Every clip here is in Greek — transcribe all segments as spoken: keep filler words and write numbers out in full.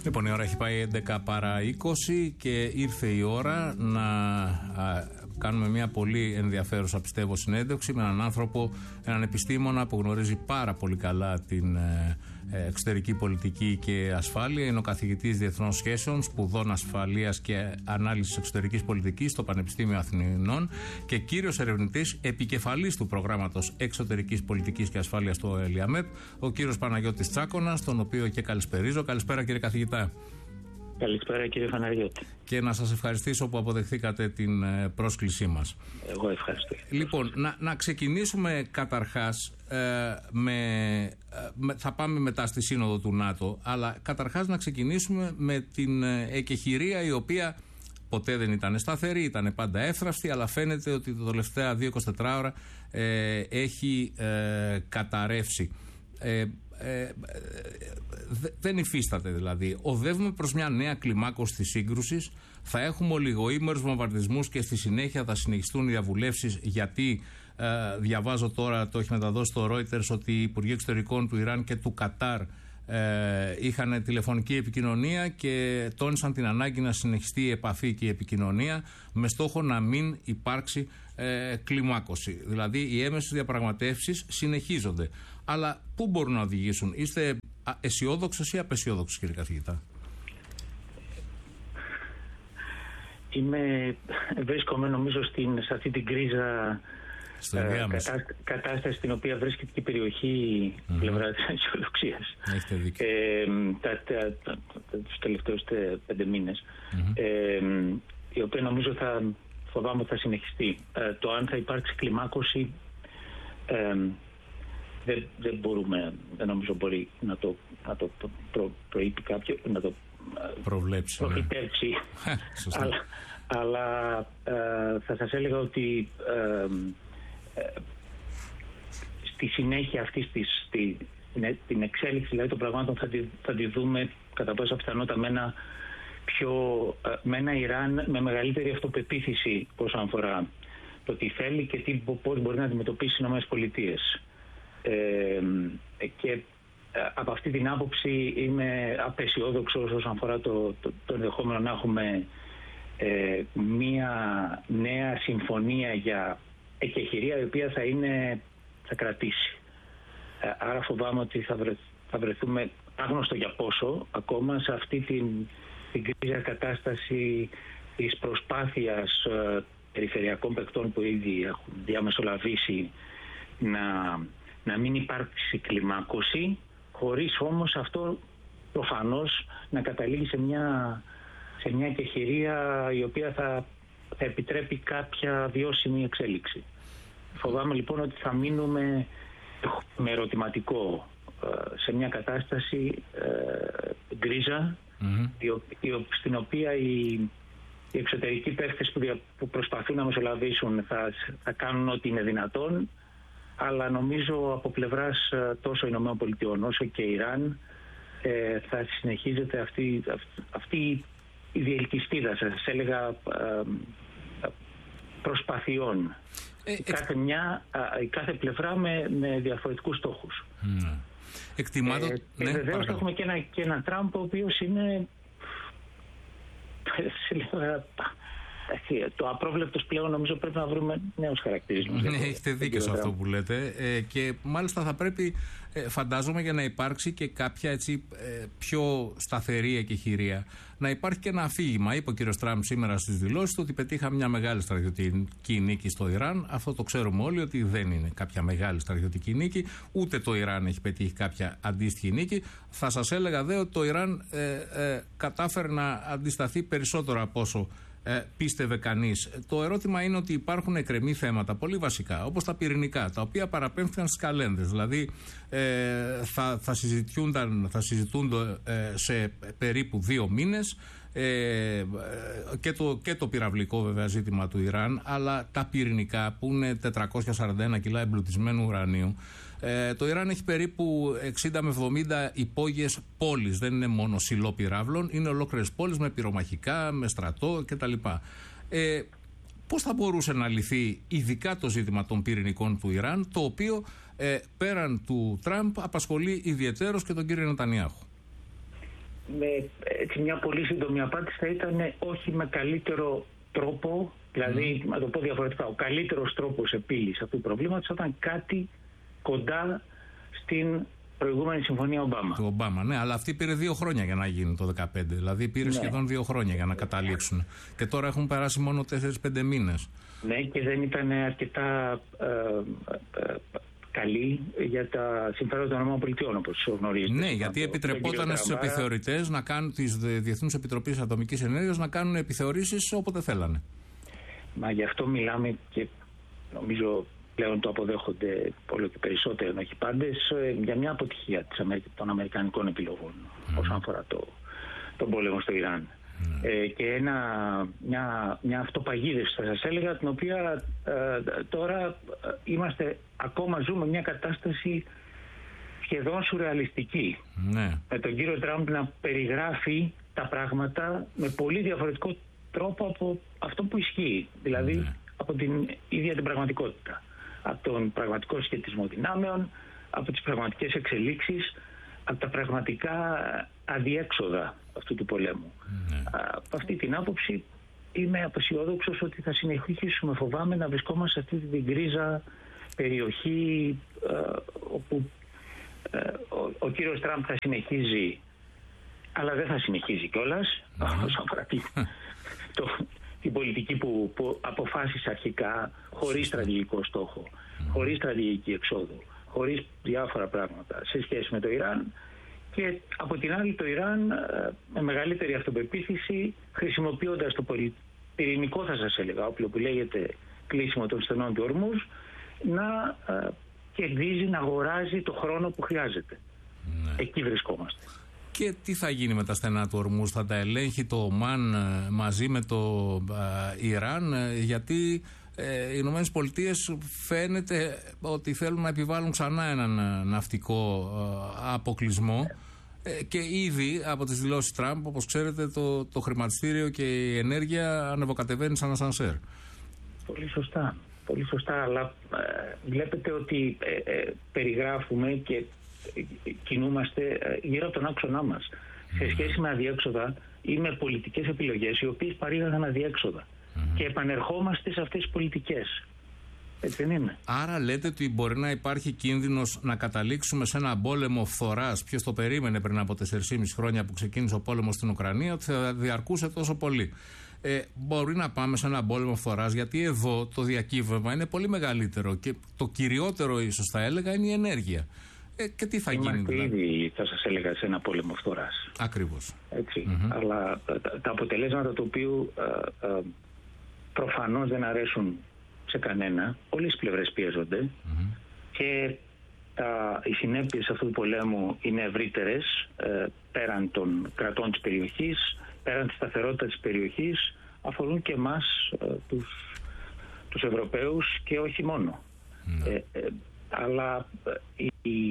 Λοιπόν, η ώρα έχει πάει έντεκα παρά είκοσι και ήρθε η ώρα να α, κάνουμε μια πολύ ενδιαφέρουσα, πιστεύω, συνέντευξη με έναν άνθρωπο, έναν επιστήμονα που γνωρίζει πάρα πολύ καλά την ε, εξωτερική πολιτική και ασφάλεια. Είναι ο καθηγητής Διεθνών Σχέσεων, Σπουδών Ασφαλείας και Ανάλυσης Εξωτερικής Πολιτικής στο Πανεπιστήμιο Αθηνών και κύριος ερευνητής επικεφαλής του προγράμματος Εξωτερικής Πολιτικής και Ασφάλειας στο ΕΛΙΑΜΕΠ, ο κύριος Παναγιώτης Τσάκωνας, τον οποίο και καλησπερίζω. Καλησπέρα, κύριε καθηγητά. Καλησπέρα, κύριε Φαναριώτη. Και να σας ευχαριστήσω που αποδεχθήκατε την ε, πρόσκλησή μας. Εγώ ευχαριστώ. Λοιπόν, να, να ξεκινήσουμε καταρχάς ε, με, ε, με, θα πάμε μετά στη Σύνοδο του ΝΑΤΟ, αλλά καταρχάς να ξεκινήσουμε με την ε, εκεχηρία, η οποία ποτέ δεν ήταν σταθερή, ήταν πάντα εύθραυστη, αλλά φαίνεται ότι τα τελευταία δύο με είκοσι τέσσερις ώρα ε, έχει ε, καταρρεύσει. Ε, Ε, δε, δεν υφίσταται δηλαδή. Οδεύουμε προς μια νέα κλιμάκωση της σύγκρουσης. Θα έχουμε ολιγοήμερους βομβαρδισμούς και στη συνέχεια θα συνεχιστούν οι διαβουλεύσεις, γιατί ε, διαβάζω τώρα, το έχει μεταδώσει το Reuters, ότι οι Υπουργοί Εξωτερικών του Ιράν και του Κατάρ ε, είχαν τηλεφωνική επικοινωνία και τόνισαν την ανάγκη να συνεχιστεί η επαφή και η επικοινωνία με στόχο να μην υπάρξει ε, κλιμάκωση. Δηλαδή οι έμεσες διαπραγματεύσεις συνεχίζονται. Αλλά πού μπορούν να οδηγήσουν? Είστε αισιόδοξος ή απαισιόδοξος, κύριε καθηγητά? Είμαι, βρίσκομαι νομίζω στην, σε αυτή την κρίζα ε, κατά, κατάσταση στην οποία βρίσκεται και η περιοχή mm-hmm. πλευρά της αισιοδοξίας. Έχετε δίκιο. Ε, τα, τα, τα, τα, τους τελευταίους πέντε μήνες mm-hmm. ε, η οποία νομίζω θα φοβάμαι ότι θα συνεχιστεί. Ε, το αν θα υπάρξει κλιμάκωση ε, δεν, δεν μπορούμε, δεν νομίζω μπορεί να το, να το προ, προείπει κάποιο, να το προβλέψει, προφητεύσει. Ναι. αλλά αλλά ε, θα σας έλεγα ότι ε, ε, στη συνέχεια αυτής της στη, την εξέλιξη δηλαδή των πραγμάτων θα τη, θα τη δούμε κατά πάσα πιθανότητα με ένα πιο με ένα Ιράν με μεγαλύτερη αυτοπεποίθηση όσον αφορά το τι θέλει και τι, πώς μπορεί να αντιμετωπίσει οι ΗΠΑ. Ε, και από αυτή την άποψη είμαι απαισιόδοξος όσον αφορά το, το, το ενδεχόμενο να έχουμε ε, μία νέα συμφωνία για εκεχηρία η οποία θα, είναι, θα κρατήσει. Ε, άρα φοβάμαι ότι θα, βρε, θα βρεθούμε άγνωστο για πόσο ακόμα σε αυτή την, την κρίζα κατάσταση της προσπάθειας ε, περιφερειακών παικτών που ήδη έχουν διαμεσολαβήσει να, να μην υπάρξει κλιμάκωση, χωρίς όμως αυτό προφανώς να καταλήγει σε μια, σε μια εκεχηρία η οποία θα, θα επιτρέπει κάποια βιώσιμη εξέλιξη. Φοβάμαι λοιπόν ότι θα μείνουμε με ερωτηματικό σε μια κατάσταση ε, γκρίζα mm-hmm. η, η, στην οποία οι, οι εξωτερικοί παίχτες που, δια, που προσπαθούν να μεσολαβήσουν θα, θα κάνουν ό,τι είναι δυνατόν, αλλά νομίζω από πλευράς τόσο Ηνωμένων Πολιτειών όσο και Ιράν ε, θα συνεχίζεται αυτή, αυτή η διελκυστίδα, σας έλεγα, ε, προσπαθειών. Ε, η, κάθε μια, η κάθε πλευρά με, με διαφορετικούς στόχους. Mm. Εκτιμάτω... Ε, ναι, και βεβαίως έχουμε και ένα, και ένα Τραμπ ο οποίος είναι το απρόβλεπτος πλέον. Νομίζω πρέπει να βρούμε νέους χαρακτηρισμούς. Ναι, έχετε δίκιο σε αυτό που λέτε ε, και μάλιστα θα πρέπει ε, φαντάζομαι για να υπάρξει και κάποια έτσι ε, πιο σταθερή εκεχηρία να υπάρχει και ένα αφήγημα. Είπε ο κύριος Τραμπ σήμερα στις δηλώσεις του ότι πετύχαμε μια μεγάλη στρατιωτική νίκη στο Ιράν. Αυτό το ξέρουμε όλοι ότι δεν είναι κάποια μεγάλη στρατιωτική νίκη, ούτε το Ιράν έχει πετύχει κάποια αντίστοιχη νίκη. Θα σας έλεγα δε ότι το Ιράν ε, ε, κατάφερε να αντισταθεί περισσότερο από όσο Ε, πίστευε κανείς. Το ερώτημα είναι ότι υπάρχουν εκκρεμή θέματα πολύ βασικά, όπως τα πυρηνικά, τα οποία παραπέμφθηκαν στις καλένδες. Δηλαδή ε, θα, θα, θα συζητούνται ε, σε περίπου δύο μήνες ε, και, το, και το πυραυλικό βέβαια ζήτημα του Ιράν, αλλά τα πυρηνικά που είναι τετρακόσια σαράντα ένα κιλά εμπλουτισμένου ουρανίου. Ε, το Ιράν έχει περίπου εξήντα με εβδομήντα υπόγειες πόλεις. Δεν είναι μόνο σιλό πυράβλων, είναι ολόκληρες πόλεις με πυρομαχικά, με στρατό κτλ. Ε, πώς θα μπορούσε να λυθεί ειδικά το ζήτημα των πυρηνικών του Ιράν, το οποίο ε, πέραν του Τραμπ απασχολεί ιδιαιτέρως και τον κύριο Νετανιάχου? με έτσι, μια πολύ σύντομη απάντηση θα ήταν όχι με καλύτερο τρόπο, δηλαδή, mm. να το πω διαφορετικά, ο καλύτερος τρόπος επίλυσης αυτού του προβλήματος ήταν κάτι κοντά στην προηγούμενη συμφωνία Ομπάμα. Του Ομπάμα, ναι, αλλά αυτή πήρε δύο χρόνια για να γίνει το δύο χιλιάδες δεκαπέντε. Δηλαδή πήρε ναι. σχεδόν δύο χρόνια για να καταλήξουν. Και τώρα έχουν περάσει μόνο τέσσερις πέντε μήνες. Ναι, και δεν ήταν αρκετά ε, ε, καλή για τα συμφέροντα των ΗΠΑ, όπως γνωρίζετε. Ναι, γιατί επιτρεπόταν στους επιθεωρητές να κάνουν, της Διεθνούς Επιτροπής Ατομικής Ενέργειας, να κάνουν επιθεωρήσεις όποτε θέλανε. Μα γι' αυτό μιλάμε και νομίζω πλέον το αποδέχονται όλο και περισσότερο, όχι πάντες, για μια αποτυχία της Αμερικ... των αμερικανικών επιλογών mm. όσον αφορά το, τον πόλεμο στο Ιράν. Mm. Ε, και ένα, μια, μια αυτοπαγίδευση θα σας έλεγα, την οποία ε, τώρα είμαστε ακόμα ζούμε μια κατάσταση σχεδόν σουρεαλιστική. Mm. Με τον κύριο Τραμπ να περιγράφει τα πράγματα με πολύ διαφορετικό τρόπο από αυτό που ισχύει, δηλαδή mm. από την ίδια την πραγματικότητα, από τον πραγματικό σχετισμό δυνάμεων, από τις πραγματικές εξελίξεις, από τα πραγματικά αδιέξοδα αυτού του πολέμου. Mm. Από αυτή την άποψη είμαι απεσιόδοξος ότι θα συνεχίσουμε, φοβάμαι, να βρισκόμαστε σε αυτή την γκρίζα περιοχή ε, όπου ε, ο, ο κύριος Τραμπ θα συνεχίζει, αλλά δεν θα συνεχίζει κιόλας, mm. όσον αφορά το, την πολιτική που, που αποφάσισε αρχικά, χωρίς στρατηγικό στόχο, mm. χωρίς στρατηγική εξόδου, χωρίς διάφορα πράγματα σε σχέση με το Ιράν, και από την άλλη το Ιράν με μεγαλύτερη αυτοπεποίθηση, χρησιμοποιώντας το πυρηνικό, θα σας έλεγα, όπλο που λέγεται κλείσιμο των στενών του Ορμούζ, να ε, κερδίζει, να αγοράζει το χρόνο που χρειάζεται. Ναι. Εκεί βρισκόμαστε. Και τι θα γίνει με τα στενά του Ορμούζ, θα τα ελέγχει το Ομάν μαζί με το ε, Ιράν, ε, γιατί ε, οι Ηνωμένες Πολιτείες φαίνεται ότι θέλουν να επιβάλλουν ξανά έναν ναυτικό ε, αποκλεισμό. Ε, και ήδη από τις δηλώσεις Τραμπ, όπως ξέρετε, το, το χρηματιστήριο και η ενέργεια ανεβοκατεβαίνει σαν ασανσέρ. Πολύ σωστά. Πολύ σωστά, αλλά ε, βλέπετε ότι ε, ε, περιγράφουμε και ε, κινούμαστε ε, γύρω από τον άξονά μας. Mm. Σε σχέση με αδιέξοδα ή με πολιτικές επιλογές οι οποίες παρήγαγαν αδιέξοδα. Mm. Και επανερχόμαστε σε αυτές τις πολιτικές. Έτσι δεν είναι? Άρα λέτε ότι μπορεί να υπάρχει κίνδυνος να καταλήξουμε σε ένα πόλεμο φθοράς. Ποιος το περίμενε πριν από τέσσερα και μισό χρόνια που ξεκίνησε ο πόλεμος στην Ουκρανία, ότι θα διαρκούσε τόσο πολύ. Ε, μπορεί να πάμε σε ένα πόλεμο φθοράς, γιατί εδώ το διακύβευμα είναι πολύ μεγαλύτερο και το κυριότερο, ίσως θα έλεγα, είναι η ενέργεια. Ε, και τι θα Είμαστε γίνει δηλαδή? Ήδη, θα σας έλεγα, σε ένα πόλεμο φθοράς. Ακριβώς. Έτσι. Mm-hmm. Αλλά τα, τα αποτελέσματα του οποίου ε, ε, προφανώς δεν αρέσουν σε κανένα, όλες οι πλευρές πιέζονται mm-hmm. και τα, οι συνέπειες αυτού του πολέμου είναι ευρύτερες, ε, πέραν των κρατών της περιοχής, πέραν της σταθερότητας της περιοχής, αφορούν και εμάς ε, τους, τους Ευρωπαίους και όχι μόνο. Mm. Ε, ε, αλλά ε, η,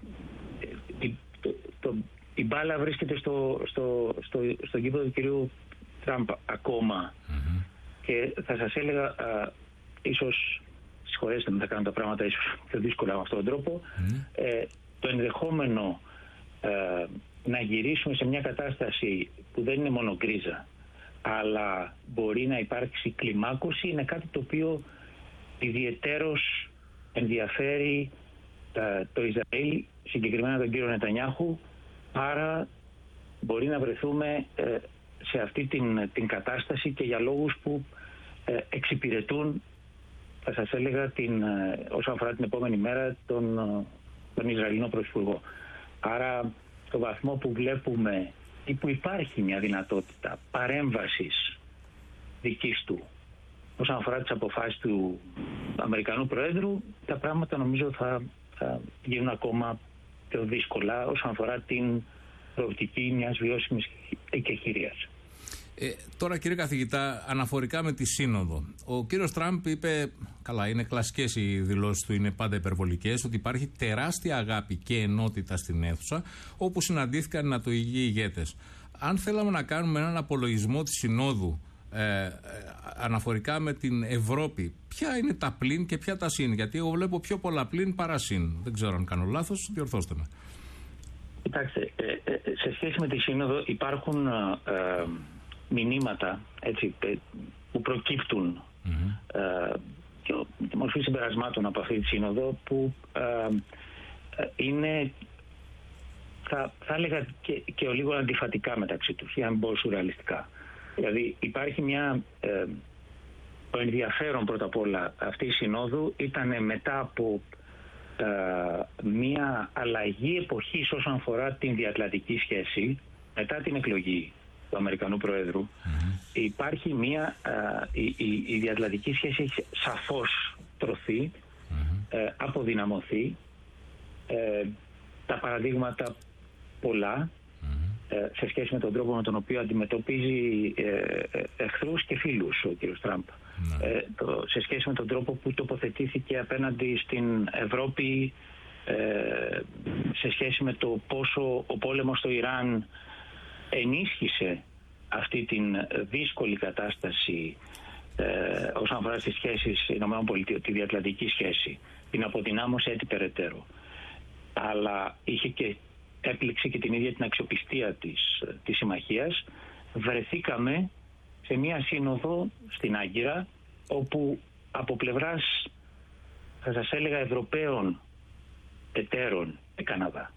η, το, το, η μπάλα βρίσκεται στο, στο, στο, στο γήπεδο του κυρίου Τραμπ ακόμα. Mm-hmm. Και θα σας έλεγα, ε, ίσως, συγχωρέστε με, θα κάνω τα πράγματα ίσως πιο δύσκολα με αυτόν τον τρόπο, mm. ε, το ενδεχόμενο ε, να γυρίσουμε σε μια κατάσταση που δεν είναι μόνο γκρίζα, αλλά μπορεί να υπάρξει κλιμάκωση, είναι κάτι το οποίο ιδιαιτέρως ενδιαφέρει τα, το Ισραήλ, συγκεκριμένα τον κύριο Νετανιάχου, άρα μπορεί να βρεθούμε ε, σε αυτή την, την κατάσταση και για λόγους που ε, εξυπηρετούν, θα σας έλεγα, την, ε, όσον αφορά την επόμενη μέρα, τον, τον Ισραηλινό Πρωθυπουργό. Άρα στο βαθμό που βλέπουμε ή που υπάρχει μια δυνατότητα παρέμβασης δικής του όσον αφορά τις αποφάσεις του Αμερικανού Προέδρου, τα πράγματα νομίζω θα, θα γίνουν ακόμα πιο δύσκολα όσον αφορά την προοπτική μιας βιώσιμης εκεχηρίας. Ε, τώρα, κύριε καθηγητά, αναφορικά με τη Σύνοδο, ο κύριος Τραμπ είπε, καλά, είναι κλασικές οι δηλώσεις του, είναι πάντα υπερβολικές, ότι υπάρχει τεράστια αγάπη και ενότητα στην αίθουσα όπου συναντήθηκαν οι νατοικοί ηγέτες. Αν θέλαμε να κάνουμε έναν απολογισμό της Συνόδου ε, ε, αναφορικά με την Ευρώπη, ποια είναι τα πλην και ποια τα συν? Γιατί εγώ βλέπω πιο πολλά πλην παρά συν. Δεν ξέρω αν κάνω λάθος, διορθώστε με. Κοιτάξτε, σε σχέση με τη Σύνοδο υπάρχουν ε, μηνύματα, έτσι, που προκύπτουν mm-hmm. ε, και τη μορφή συμπερασμάτων από αυτή τη Σύνοδο που ε, ε, είναι, θα, θα έλεγα και, και ο λίγο αντιφατικά μεταξύ τους, για να μην πω σουρεαλιστικά. Δηλαδή υπάρχει μια... Ε, το ενδιαφέρον πρώτα απ' όλα αυτή η Συνόδου ήταν μετά από ε, μια αλλαγή εποχής όσον αφορά την διατλαντική σχέση, μετά την εκλογή του Αμερικανού Προέδρου. Mm-hmm. Υπάρχει μια... Ε, η, η, η διατλαντική σχέση έχει σαφώς τρωθεί, mm-hmm. ε, αποδυναμωθεί. Ε, τα παραδείγματα πολλά mm-hmm. σε σχέση με τον τρόπο με τον οποίο αντιμετωπίζει ε, εχθρούς και φίλους ο κ. Τραμπ. Mm-hmm. Ε, το, σε σχέση με τον τρόπο που τοποθετήθηκε απέναντι στην Ευρώπη, ε, σε σχέση με το πόσο ο πόλεμος στο Ιράν ενίσχυσε αυτή την δύσκολη κατάσταση ε, όσον αφορά στις σχέσεις ΗΠΑ, τη διατλαντική σχέση, την αποδυνάμωσε έτσι περαιτέρω. Αλλά είχε και έπληξε και την ίδια την αξιοπιστία της, της συμμαχίας. Βρεθήκαμε σε μία σύνοδο στην Άγκυρα, όπου από πλευράς, θα σας έλεγα, Ευρωπαίων εταίρων, ε, Καναδά,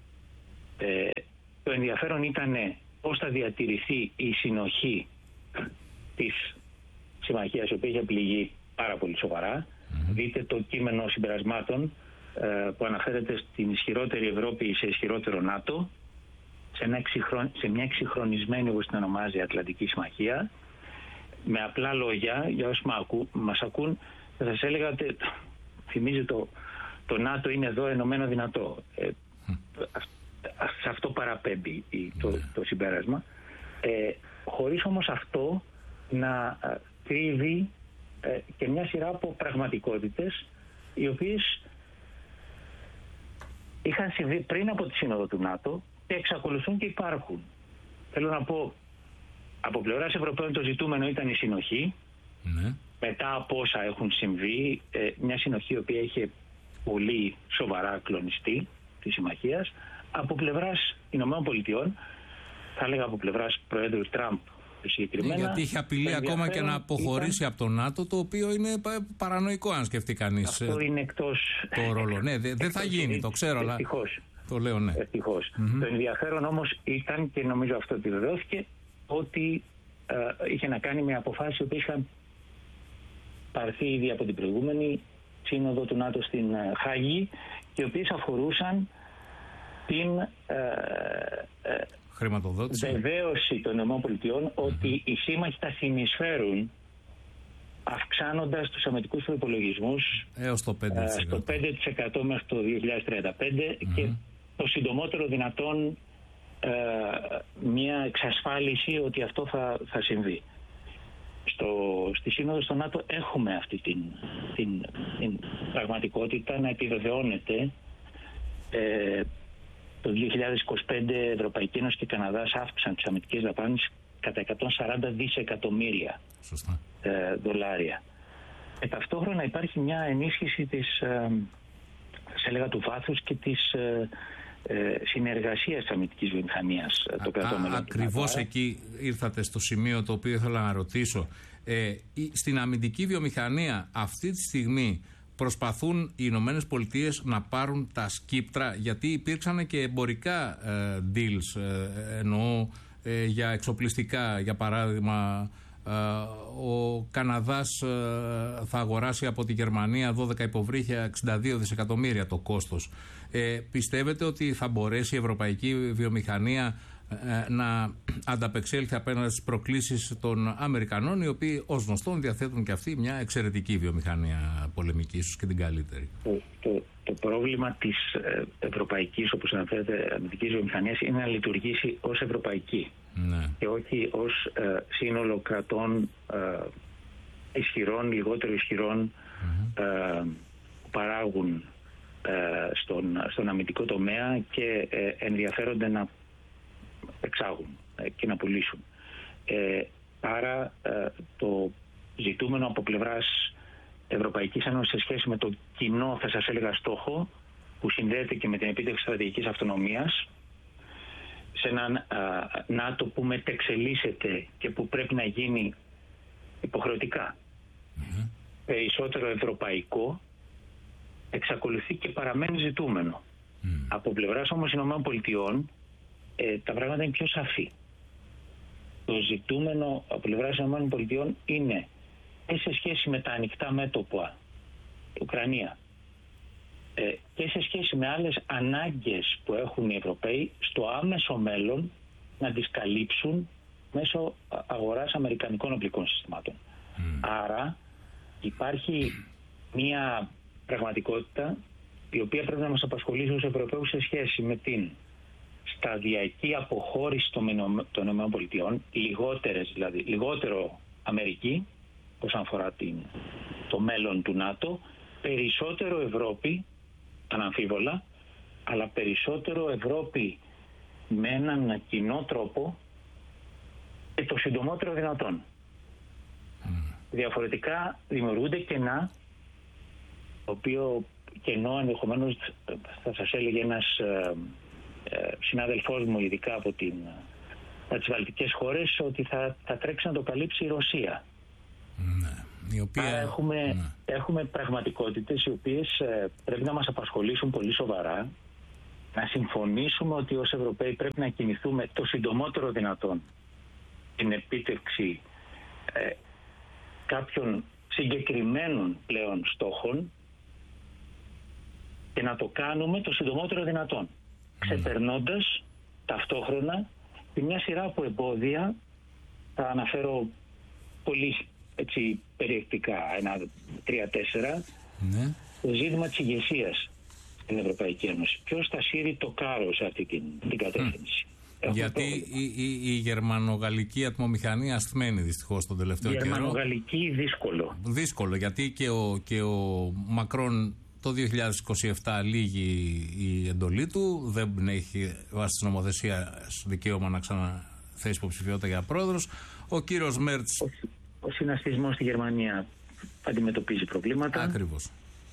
ε, το ενδιαφέρον ήταν πώς θα διατηρηθεί η συνοχή της συμμαχίας, η οποία είχε πληγεί πάρα πολύ σοβαρά. Mm-hmm. Δείτε το κείμενο συμπερασμάτων που αναφέρεται στην ισχυρότερη Ευρώπη ή σε ισχυρότερο ΝΑΤΟ, σε, ένα εξυγχρον... σε μια εξυγχρονισμένη, όπως την ονομάζει, Ατλαντική Συμμαχία. Με απλά λόγια, για όσοι μας ακούν, θα σας έλεγα ότι θυμίζει το, το ΝΑΤΟ είναι εδώ ενωμένο δυνατό. Ε, σε αυτό παραπέμπει το, το συμπέρασμα. Ε, χωρίς όμως αυτό να κρύβει ε, και μια σειρά από πραγματικότητες, οι οποίες είχαν συμβεί πριν από τη Σύνοδο του ΝΑΤΟ και εξακολουθούν και υπάρχουν. Θέλω να πω, από πλευράς Ευρωπαίων το ζητούμενο ήταν η συνοχή. Ναι. Μετά από όσα έχουν συμβεί, ε, μια συνοχή η οποία είχε πολύ σοβαρά κλονιστεί τη συμμαχίας. Από πλευράς Ηνωμένων Πολιτειών, θα έλεγα από πλευράς Προέδρου Τραμπ συγκεκριμένα. Γιατί είχε απειλεί ακόμα και να αποχωρήσει ήταν... από το ΝΑΤΟ, το οποίο είναι παρανοϊκό αν σκεφτεί κανείς. Αυτό είναι εκτός... Το ρόλο. Ναι, δεν δε θα γίνει, το ξέρω, αλλά το λέω, ναι. Ευτυχώς. Mm-hmm. Το ενδιαφέρον όμως ήταν, και νομίζω αυτό επιβεβαιώθηκε, ότι ε, είχε να κάνει με αποφάσεις που είχαν πάρθει ήδη από την προηγούμενη σύνοδο του ΝΑΤΟ στην ε, Χάγη, και οι οποίες αφορούσαν την ε, ε, βεβαίωση των ΗΠΑ mm-hmm. ότι οι σύμμαχοι θα συνεισφέρουν αυξάνοντας τους αμυντικούς προϋπολογισμούς έως το πέντε τοις εκατό. Στο πέντε τοις εκατό μέχρι το δύο χιλιάδες τριάντα πέντε mm-hmm. και το συντομότερο δυνατόν ε, μια εξασφάλιση ότι αυτό θα, θα συμβεί. Στο, στη Σύνοδο στο ΝΑΤΟ έχουμε αυτή την, την, την πραγματικότητα να επιβεβαιώνεται. Ε, το δύο χιλιάδες είκοσι πέντε Ευρωπαϊκή Ένωση και Καναδάς αύξησαν τις αμυντικές δαπάνες κατά εκατόν σαράντα δισεκατομμύρια ε, δολάρια. Και ταυτόχρονα υπάρχει μια ενίσχυση της, ε, σε έλεγα, του βάθους και της ε, ε, συνεργασίας της αμυντικής βιομηχανίας των κρατών μελών. Ακριβώς εκεί ήρθατε στο σημείο το οποίο ήθελα να ρωτήσω. Ε, στην αμυντική βιομηχανία αυτή τη στιγμή προσπαθούν οι Ηνωμένες Πολιτείες να πάρουν τα σκύπτρα, γιατί υπήρξαν και εμπορικά ε, deals, ε, εννοώ ε, για εξοπλιστικά. Για παράδειγμα, ε, ο Καναδάς ε, θα αγοράσει από τη Γερμανία δώδεκα υποβρύχια, εξήντα δύο δισεκατομμύρια το κόστος. Ε, πιστεύετε ότι θα μπορέσει η ευρωπαϊκή βιομηχανία να ανταπεξέλθει απέναντι στις προκλήσεις των Αμερικανών, οι οποίοι ως γνωστόν διαθέτουν και αυτοί μια εξαιρετική βιομηχανία πολεμική, ίσως και την καλύτερη? Το, το, το πρόβλημα της ευρωπαϊκής, όπως αναφέρεται, αμυντικής βιομηχανίας είναι να λειτουργήσει ως ευρωπαϊκή, ναι, και όχι ως ε, σύνολο κρατών ε, ισχυρών, λιγότερο ισχυρών, mm-hmm. ε, που παράγουν ε, στον, στον αμυντικό τομέα και ε, ενδιαφέρονται να εξάγουν και να πουλήσουν. Ε, άρα ε, το ζητούμενο από πλευράς Ευρωπαϊκής Ένωσης σε σχέση με το κοινό, θα σας έλεγα, στόχο που συνδέεται και με την επίτευξη στρατηγικής αυτονομίας σε ένα ΝΑΤΟ που μετεξελίσσεται και που πρέπει να γίνει υποχρεωτικά mm-hmm. περισσότερο ευρωπαϊκό, εξακολουθεί και παραμένει ζητούμενο. Mm. Από πλευράς όμως ΗΠΑ ε, τα πράγματα είναι πιο σαφή. Το ζητούμενο από πλευράς ΗΠΑ είναι και σε σχέση με τα ανοιχτά μέτωπα Ουκρανία ε, και σε σχέση με άλλες ανάγκες που έχουν οι Ευρωπαίοι στο άμεσο μέλλον να τις καλύψουν μέσω αγοράς αμερικανικών οπλικών συστημάτων. Mm. Άρα υπάρχει μια πραγματικότητα η οποία πρέπει να μας απασχολήσει ως Ευρωπαίους σε σχέση με την σταδιακή αποχώρηση των ΗΠΑ, λιγότερες δηλαδή, λιγότερο Αμερική όσον αφορά την, το μέλλον του ΝΑΤΟ, περισσότερο Ευρώπη, αναμφίβολα, αλλά περισσότερο Ευρώπη με έναν κοινό τρόπο και το συντομότερο δυνατόν. Mm. Διαφορετικά δημιουργούνται κενά, το οποίο κενό ενδεχομένως θα σας έλεγε ένας ε, ε, συνάδελφός μου, ειδικά από, την, από τις βαλτικές χώρες, ότι θα, θα τρέξει να το καλύψει η Ρωσία. Ναι, η οποία... Άρα έχουμε, ναι. έχουμε πραγματικότητες οι οποίες ε, πρέπει να μας απασχολήσουν πολύ σοβαρά, να συμφωνήσουμε ότι ως Ευρωπαίοι πρέπει να κινηθούμε το συντομότερο δυνατόν την επίτευξη ε, κάποιων συγκεκριμένων πλέον στόχων και να το κάνουμε το συντομότερο δυνατόν, mm. ξεπερνώντας ταυτόχρονα τη μια σειρά από εμπόδια. Θα αναφέρω πολύ έτσι περιεκτικά, ένα τρία-τέσσερα, mm. το ζήτημα της ηγεσίας στην Ευρωπαϊκή Ένωση. Ποιος θα σύρει το κάρο σε αυτή την, την κατεύθυνση. Mm. Γιατί η, η, η γερμανογαλλική ατμομηχανία ασθμένη δυστυχώς τον τελευταίο καιρό. Γερμανογαλλική δύσκολο. Δύσκολο, γιατί και ο, και ο Μακρόν το δύο χιλιάδες είκοσι επτά λύγει η εντολή του, δεν έχει βάσει της νομοθεσίας δικαίωμα να ξαναθέσει υποψηφιότητα για πρόεδρος. Ο κύριος Μέρτς... Ο, ο συναστισμός στη Γερμανία αντιμετωπίζει προβλήματα. Ακριβώς.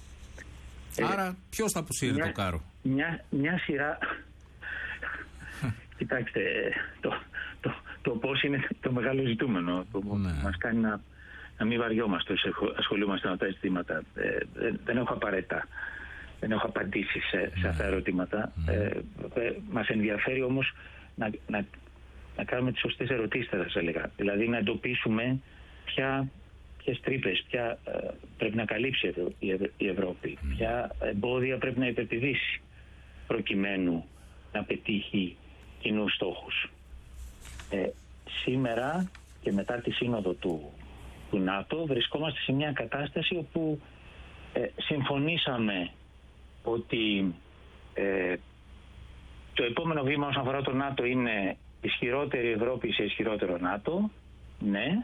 Ε, Άρα ποιος θα αποσύρει το κάρο? Μια, μια σειρά... Κοιτάξτε, το, το, το πώς είναι το μεγάλο ζητούμενο που ναι. μας κάνει να, να μην βαριόμαστε, ασχολούμαστε με αυτά τα ζητήματα. Ε, δεν, δεν έχω απαραίτητα, δεν έχω απαντήσει σε, σε αυτά τα ερωτήματα. Mm. Ε, ε, μας ενδιαφέρει όμως να, να, να κάνουμε τις σωστές ερωτήσεις, θα σας έλεγα. Δηλαδή να εντοπίσουμε ποια, ποιες τρύπες, ποια ε, πρέπει να καλύψει η, Ευρω, η Ευρώπη, mm. ποια εμπόδια πρέπει να υπερπηδήσει προκειμένου να πετύχει κοινούς στόχους. Ε, σήμερα και μετά τη σύνοδο του, του ΝΑΤΟ βρισκόμαστε σε μια κατάσταση όπου ε, συμφωνήσαμε ότι ε, το επόμενο βήμα όσον αφορά το ΝΑΤΟ είναι ισχυρότερη Ευρώπη σε ισχυρότερο ΝΑΤΟ, ναι,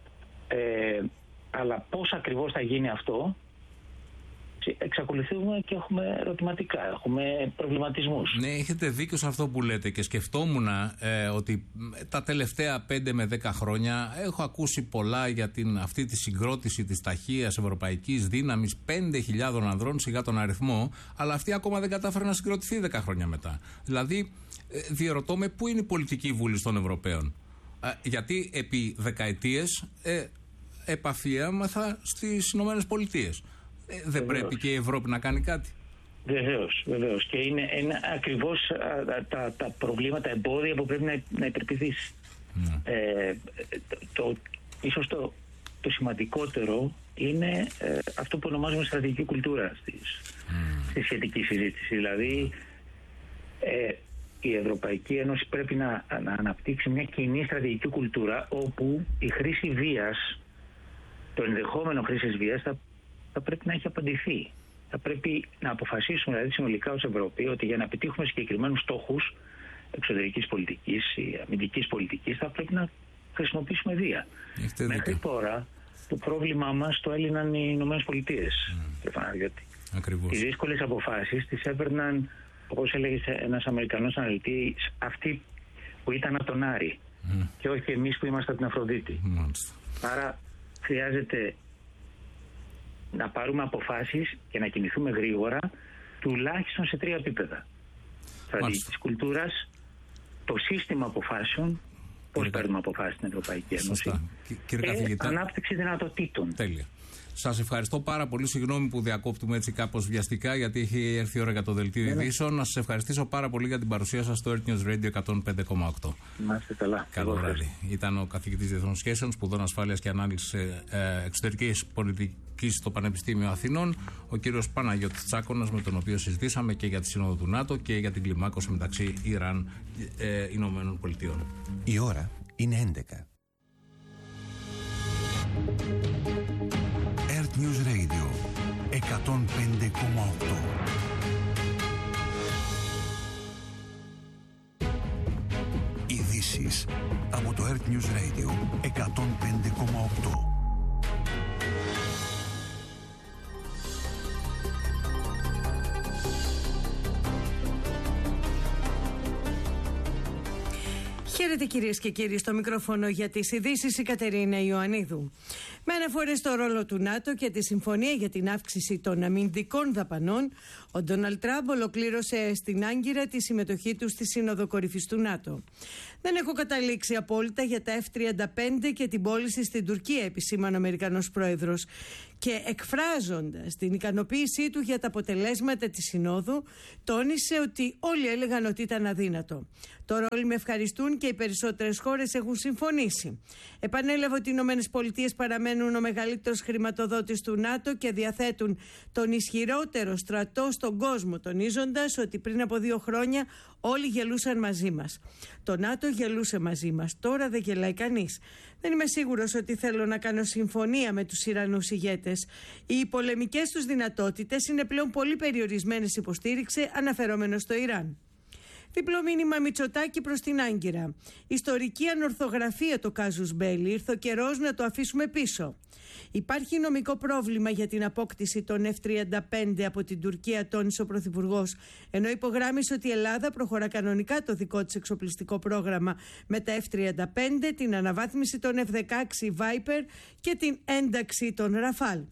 ε, αλλά πώς ακριβώς θα γίνει αυτό, εξακολουθούμε και έχουμε ερωτηματικά, έχουμε προβληματισμούς. Ναι, έχετε δίκιο σε αυτό που λέτε και σκεφτόμουν ε, ότι τα τελευταία πέντε με δέκα χρόνια έχω ακούσει πολλά για την, αυτή τη συγκρότηση της ταχείας ευρωπαϊκής δύναμης πέντε χιλιάδων ανδρών, σιγά τον αριθμό, αλλά αυτή ακόμα δεν κατάφερε να συγκροτηθεί δέκα χρόνια μετά. Δηλαδή, ε, διερωτώ με πού είναι η πολιτική βούληση των Ευρωπαίων. Ε, γιατί επί δεκαετίες ε, επαφιέμαθα στις Ηνωμένες Πολιτείες. Ε, δεν βεβαίως. Πρέπει και η Ευρώπη να κάνει κάτι? Βεβαίως, βεβαίως. Και είναι, είναι ακριβώς α, τα, τα προβλήματα, εμπόδια που πρέπει να, να υπερπηδήσει. Mm. Ε, το, το, ίσως το, το σημαντικότερο είναι ε, αυτό που ονομάζουμε στρατηγική κουλτούρα στις, mm. στη σχετική συζήτηση. Δηλαδή, ε, η Ευρωπαϊκή Ένωση πρέπει να, να αναπτύξει μια κοινή στρατηγική κουλτούρα όπου η χρήση βίας, το ενδεχόμενο χρήσης βίας θα θα πρέπει να έχει απαντηθεί. Θα πρέπει να αποφασίσουμε δηλαδή συνολικά ως Ευρώπη ότι για να πετύχουμε συγκεκριμένους στόχους εξωτερικής πολιτικής ή αμυντικής πολιτικής θα πρέπει να χρησιμοποιήσουμε βία. Μέχρι τώρα το πρόβλημά μας το έλυναν οι Ηνωμένες Πολιτείες. Mm. Οι δύσκολες αποφάσεις τις έπαιρναν, όπως έλεγε ένας Αμερικανός αναλυτής, αυτοί που ήταν από τον Άρη mm. και όχι εμείς που είμαστε από την Αφροδίτη. Mm. Άρα χρειάζεται να πάρουμε αποφάσεις και να κινηθούμε γρήγορα, τουλάχιστον σε τρία επίπεδα. Στρατηγικής κουλτούρας, το σύστημα αποφάσεων, πώς παίρνουμε αποφάσεις στην Ευρωπαϊκή Ένωση. Σωστά. Κύριε και καθηγητά, ανάπτυξη δυνατοτήτων. Τέλεια. Σας ευχαριστώ πάρα πολύ. Συγγνώμη που διακόπτουμε έτσι κάπως βιαστικά, γιατί έχει έρθει η ώρα για το δελτίο yeah. ειδήσεων. Να σας ευχαριστήσω πάρα πολύ για την παρουσία σας στο Earth News Radio εκατόν πέντε κόμμα οκτώ. Να είστε καλά. Καλό βράδυ. Ήταν ο καθηγητής Διεθνών Σχέσεων, Σπουδών Ασφάλειας και Ανάλυσης ε, Εξωτερικής Πολιτικής στο Πανεπιστήμιο Αθηνών, ο κύριος Παναγιώτης Τσάκωνας, με τον οποίο συζητήσαμε και για τη Σύνοδο του ΝΑΤΟ και για την κλιμάκωση μεταξύ Ιράν και ε, Ηνωμένων Πολιτειών. Η ώρα είναι έντεκα. Earth News Radio εκατόν πέντε κόμμα οκτώ. Ειδήσεις από το Earth News Radio εκατόν πέντε κόμμα οκτώ. Χαίρετε κυρίες και κύριοι, στο μικρόφωνο για τις ειδήσεις η Κατερίνα Ιωαννίδου. Με αναφορές στο ρόλο του ΝΑΤΟ και τη συμφωνία για την αύξηση των αμυντικών δαπανών, ο Ντόναλντ Τραμπ ολοκλήρωσε στην Άγκυρα τη συμμετοχή του στη Σύνοδο Κορυφής του ΝΑΤΟ. Δεν έχω καταλήξει απόλυτα για τα εφ τριάντα πέντε και την πώληση στην Τουρκία, επισήμανε ο Αμερικανός Πρόεδρος. Και εκφράζοντας την ικανοποίησή του για τα αποτελέσματα της Συνόδου, τόνισε ότι όλοι έλεγαν ότι ήταν αδύνατο. Τώρα όλοι με ευχαριστούν και οι περισσότερες χώρες έχουν συμφωνήσει. Επανέλαβε ότι οι ΗΠΑ παραμένουν ο μεγαλύτερος χρηματοδότης του ΝΑΤΟ και διαθέτουν τον ισχυρότερο στρατό στον κόσμο, τονίζοντας ότι πριν από δύο χρόνια όλοι γελούσαν μαζί μας. Το ΝΑΤΟ γελούσε μαζί μας, τώρα δεν γελάει κανείς. Δεν είμαι σίγουρος ότι θέλω να κάνω συμφωνία με τους Ιρανούς ηγέτες. Οι πολεμικές τους δυνατότητες είναι πλέον πολύ περιορισμένες, υποστήριξε, αναφερόμενος στο Ιράν. Διπλό μήνυμα Μητσοτάκη προς την Άγκυρα. Ιστορική ανορθογραφία το κάζους μπέλι, ήρθε ο καιρός να το αφήσουμε πίσω. Υπάρχει νομικό πρόβλημα για την απόκτηση των εφ τριάντα πέντε από την Τουρκία, τόνισε ο Πρωθυπουργός, ενώ υπογράμμισε ότι η Ελλάδα προχωρά κανονικά το δικό της εξοπλιστικό πρόγραμμα με τα εφ τριάντα πέντε, την αναβάθμιση των εφ δεκαέξι Viper και την ένταξη των Ραφάλ.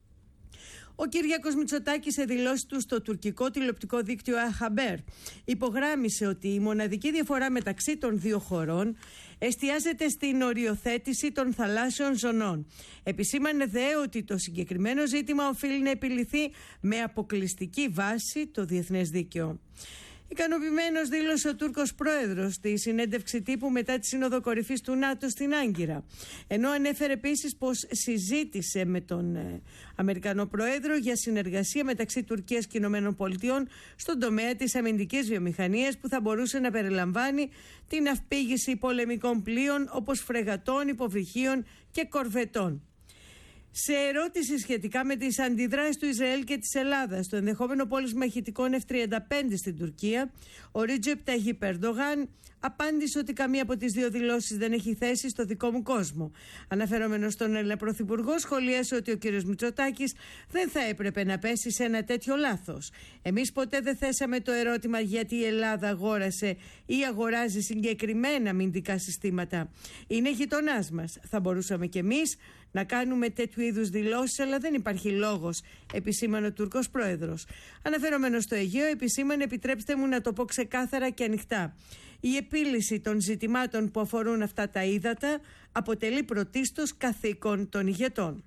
Ο Κυριάκος Μητσοτάκης σε δηλώσεις του στο τουρκικό τηλεοπτικό δίκτυο Αχαμπέρ υπογράμμισε ότι η μοναδική διαφορά μεταξύ των δύο χωρών εστιάζεται στην οριοθέτηση των θαλάσσιων ζωνών. Επισήμανε δε ότι το συγκεκριμένο ζήτημα οφείλει να επιληθεί με αποκλειστική βάση το διεθνές δίκαιο. Ικανοποιημένος δήλωσε ο Τούρκος πρόεδρος στη συνέντευξη τύπου μετά τη Σύνοδο Κορυφής του ΝΑΤΟ στην Άγκυρα. Ενώ ανέφερε επίσης πως συζήτησε με τον ε, Αμερικανό πρόεδρο για συνεργασία μεταξύ Τουρκίας και Ηνωμένων Πολιτειών στον τομέα της αμυντικής βιομηχανίας, που θα μπορούσε να περιλαμβάνει την αυπήγηση πολεμικών πλοίων όπως φρεγατών, υποβρυχίων και κορβετών. Σε ερώτηση σχετικά με τις αντιδράσεις του Ισραήλ και της Ελλάδας στο ενδεχόμενο πώληση μαχητικών εφ τριάντα πέντε στην Τουρκία, ο Ρίτζεπ Ταγίπ Ερντογάν απάντησε ότι καμία από τις δύο δηλώσεις δεν έχει θέση στο δικό μου κόσμο. Αναφερόμενος στον Έλληνα Πρωθυπουργό, σχολίασε ότι ο κ. Μητσοτάκης δεν θα έπρεπε να πέσει σε ένα τέτοιο λάθος. Εμείς ποτέ δεν θέσαμε το ερώτημα γιατί η Ελλάδα αγόρασε ή αγοράζει συγκεκριμένα αμυντικά συστήματα. Είναι γειτονάς μας. Θα μπορούσαμε κι εμείς να κάνουμε τέτοιου είδους δηλώσεις, αλλά δεν υπάρχει λόγος, επισήμανε ο Τούρκος πρόεδρος. Αναφερόμενος στο Αιγαίο, επισήμανε, επιτρέψτε μου να το πω ξεκάθαρα και ανοιχτά, η επίλυση των ζητημάτων που αφορούν αυτά τα ύδατα αποτελεί πρωτίστως καθήκον των ηγετών.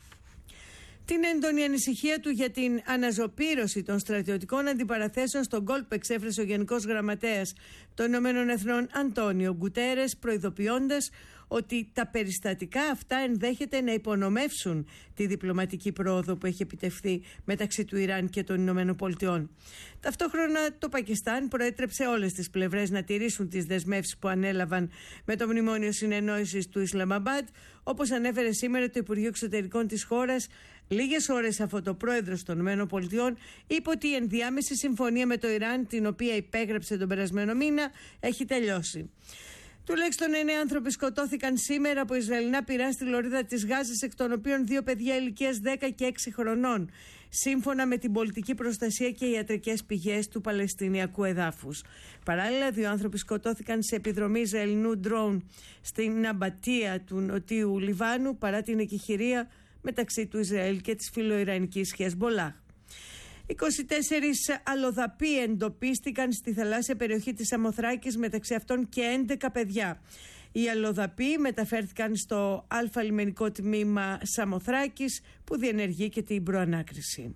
Την έντονη ανησυχία του για την αναζωπήρωση των στρατιωτικών αντιπαραθέσεων στον κόλπο εξέφρασε ο Γενικός Γραμματέας των Ηνωμένων Εθνών Αντόνιο Γκουτέρες, προειδοποιώντας ότι τα περιστατικά αυτά ενδέχεται να υπονομεύσουν τη διπλωματική πρόοδο που έχει επιτευχθεί μεταξύ του Ιράν και των Ηνωμένων Πολιτειών. Ταυτόχρονα το Πακιστάν προέτρεψε όλες τις πλευρές να τηρήσουν τις δεσμεύσεις που ανέλαβαν με το Μνημόνιο Συνεννόησης του Ισλαμαμπάντ, όπως ανέφερε σήμερα το Υπουργείο Εξωτερικών της χώρας, λίγες ώρες αφού το πρόεδρος των ΗΠΑ είπε ότι η ενδιάμεση συμφωνία με το Ιράν, την οποία υπέγραψε τον περασμένο μήνα, έχει τελειώσει. Τουλάχιστον εννέα άνθρωποι σκοτώθηκαν σήμερα από Ισραηλινά πυρά στη λωρίδα της Γάζας, εκ των οποίων δύο παιδιά ηλικίας δέκα και έξι χρονών, σύμφωνα με την πολιτική προστασία και ιατρικές πηγές του Παλαιστινιακού εδάφους. Παράλληλα, δύο άνθρωποι σκοτώθηκαν σε επιδρομή Ισραηλινού ντρόουν στην Ναμπατία του νοτίου Λιβάνου, παρά την εκεχηρία μεταξύ του Ισραήλ και της φιλοϊρανικής Χεσμπολάχ. είκοσι τέσσερις αλλοδαποί εντοπίστηκαν στη θαλάσσια περιοχή της Σαμοθράκης, μεταξύ αυτών και έντεκα παιδιά. Οι αλλοδαποί μεταφέρθηκαν στο Α λιμενικό τμήμα Σαμοθράκης, που διενεργεί και την προανάκριση.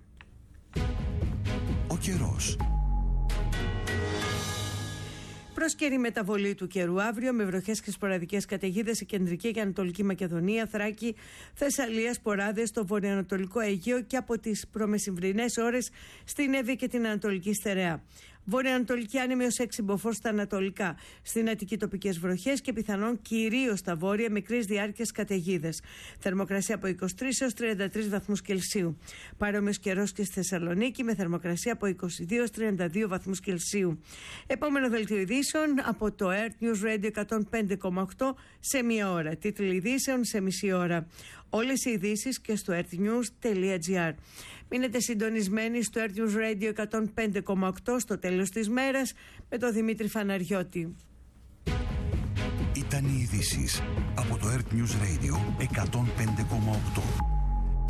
Ο καιρός. Πρόσκαιρη μεταβολή του καιρού αύριο, με βροχές και σποραδικές καταιγίδες σε κεντρική και ανατολική Μακεδονία, Θράκη, Θεσσαλία, σποράδες στο βορειοανατολικό Αιγαίο και από τις προμεσημβρινές ώρες στην Εύβοια και την Ανατολική Στερεά. Βορειοανατολική άνεμη ως έξι μποφόρ στα ανατολικά. Στην Αττική τοπικές βροχές και πιθανόν κυρίως στα βόρεια μικρής διάρκειας καταιγίδες. Θερμοκρασία από είκοσι τρεις έως τριάντα τρεις βαθμούς Κελσίου. Παρόμοιος καιρός και στη Θεσσαλονίκη, με θερμοκρασία από είκοσι δύο έως τριάντα δύο βαθμούς Κελσίου. Επόμενο δελτίο ειδήσεων από το Earth News Radio εκατόν πέντε κόμμα οκτώ σε μία ώρα. Τίτλοι ειδήσεων σε μισή ώρα. Όλες οι ειδήσεις και στο earthnews τελεία gr. Μείνετε συντονισμένοι στο Earth News Radio εκατόν πέντε κόμμα οκτώ στο τέλος της μέρας με τον Δημήτρη Φαναριώτη. Ήταν οι ειδήσεις από το Earth News Radio εκατόν πέντε κόμμα οκτώ.